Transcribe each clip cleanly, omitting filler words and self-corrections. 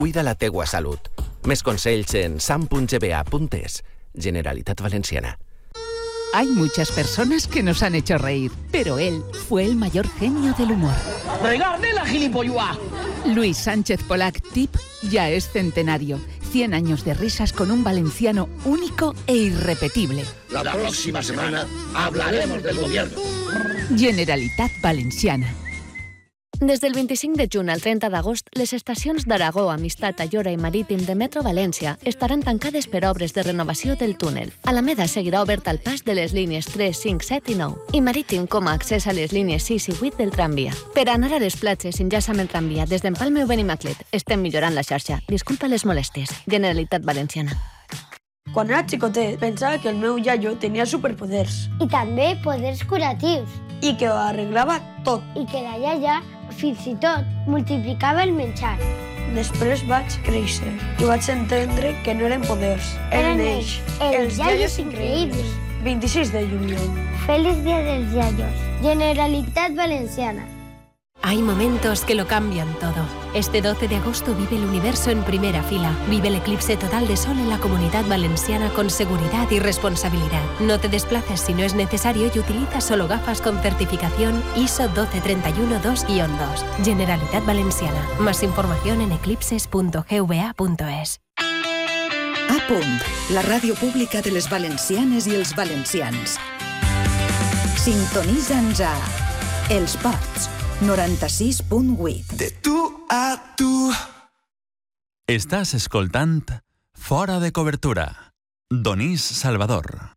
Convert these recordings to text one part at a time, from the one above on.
Cuida la teua salut. Més consells en sam.gba.es. Generalitat Valenciana. Hay muchas personas que nos han hecho reír, pero él fue el mayor genio del humor. ¡Regarde la gilipollua! Luis Sánchez Polac, TIP, ya es centenario. 100 años de risas con un valenciano único e irrepetible. La próxima semana hablaremos del gobierno. Generalitat Valenciana. Des del 25 de juny al 30 d'agost, les estacions d'Aragó, Amistat, Ayora i Marítim de Metro València estaran tancades per obres de renovació del túnel. Alameda seguirà obert al pas de les línies 3, 5, 7 i 9, i Marítim com a accés a les línies 6 i 8 del tramvia. Per anar a les platges, enllaça amb el tramvia des d'Empalme o Benimaclet. Estem millorant la xarxa. Disculpa les molèsties. Generalitat Valenciana. Quan era xicotet, pensava que el meu iaio tenia superpoders. I també poders curatius. I que ho arreglava tot. I que la iaia, fins i tot, multiplicava el menjar. Després vaig créixer i vaig entendre que no eren poders. Eren ells, els iaios increïbles. 26 de juliol. Feliz Día dels Iaios. Generalitat Valenciana. Hay momentos que lo cambian todo. Este 12 de agosto vive el universo en primera fila. Vive el eclipse total de sol en la Comunidad Valenciana con seguridad y responsabilidad. No te desplaces si no es necesario y utiliza solo gafas con certificación ISO 12312-2. Generalitat Valenciana. Más información en eclipses.gva.es. A punt, la ràdio pública de les valencianes i els valencians. Sintonitza'ns a Els Ports, 96.8. De tu a tu. Estàs escoltant Fora de cobertura. Donís Salvador.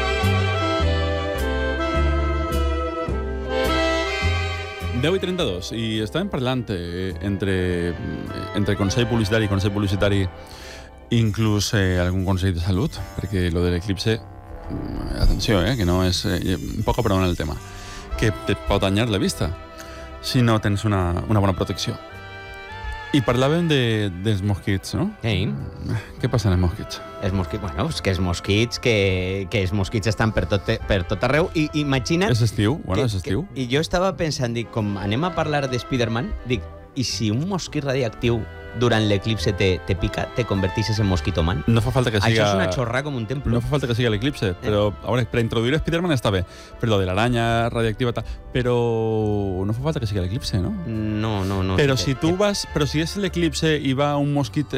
Deu i 32, i estàvem parlant entre Consell Publicitari i Consell Publicitari, inclús algun Consell de Salut, perquè lo de l'eclipse, atenció, que no és poca però en el tema, que et pot danyar la vista si no tens una bona protecció. I parlàvem dels mosquits, no? Sí. Què passa amb els mosquits? Els mosquits, bueno, és que els mosquits estan per tot arreu, i imagina't... És estiu, és estiu. I jo estava pensant, dic, com anem a parlar de Spider-Man, dic, i si un mosquit radioactiu durant l'eclipse te pica, te converteixes en mosquitoman? No fa falta que siga... Això és una xorrada com un templo. No fa falta que siga l'eclipse, però a veure, per introduir Spider-Man està bé, però lo de l'aranya radioactiva, però no fa falta que siga l'eclipse, no? No. Però si tu vas... Però si és l'eclipse i va un mosquit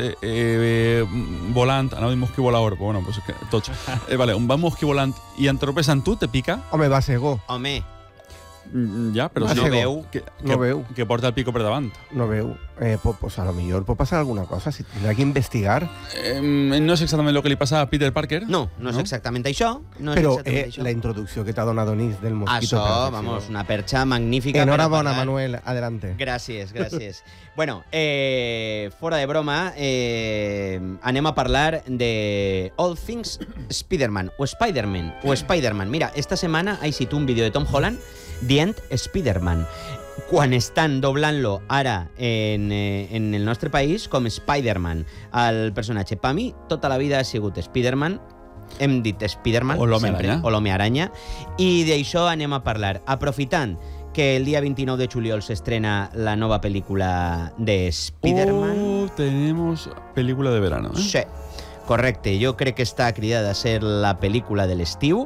volant, anava a dir mosquit volador, bueno, pues tots. Vale, va un mosquit volant i entropes en tu, te pica? Home, va cegó. Home. Ja, però no veu. Que porta el pico per davant. No veu. Pues a lo millor pot passar alguna cosa, si tindrà que investigar. No és exactament el que li passa a Peter Parker? No és exactament això. Però la introducció que t'ha donat Donís del mosquito... Això, vamos, una perxa magnífica. Enhorabona, Manuel, adelante. Gràcies. Bueno, fora de broma, anem a parlar de All Things Spider-Man, o Spider-Man. Mira, esta setmana ha eixit un vídeo de Tom Holland dient Spider-Man, quan estan doblant-lo ara en el nostre país com Spider-Man, el personatge. Per mi, tota la vida ha sigut Spider-Man, hem dit Spider-Man, o l'Home Aranya, i d'això anem a parlar, aprofitant que el dia 29 de juliol s'estrena la nova pel·lícula de Spider-Man. Tenemos película de verano, Sí. Correcte, jo crec que està cridada a ser la pel·lícula de l'estiu.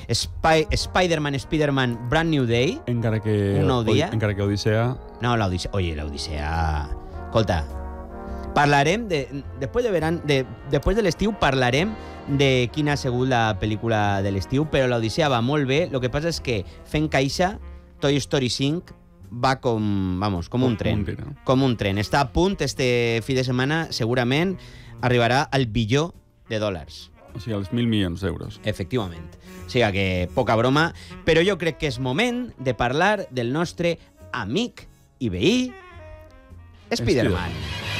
Spider-Man Brand New Day. Encara que Odissea... No, l'Odissea... Escolta, parlarem després de l'estiu parlarem de quina ha sigut la pel·lícula de l'estiu, però l'Odissea va molt bé. El que passa és que fent caixa, Toy Story 5 va com un tren. Com un tren. Està a punt, este fi de setmana, segurament arribarà al $1 billió. O sigui, als 1.000 milions d'euros. Efectivament. O sigui que poca broma, però jo crec que és moment de parlar del nostre amic i veí Spider-Man.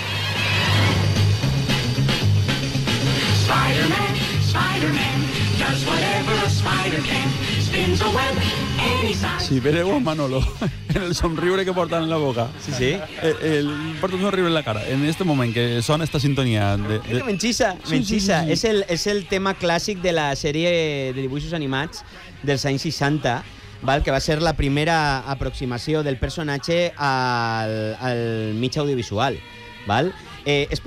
Spider-Man does whatever a spider can. Spins a web any size. Si vereu a Manolo en el somriure que porta en la boca. Sí. Porta un somriure en la cara. En este moment que sona esta sintonia... Menchisa. És el tema clàssic de la sèrie de dibuixos animats dels anys 60, val? Que va ser la primera aproximació del personatge al mig audiovisual. Val?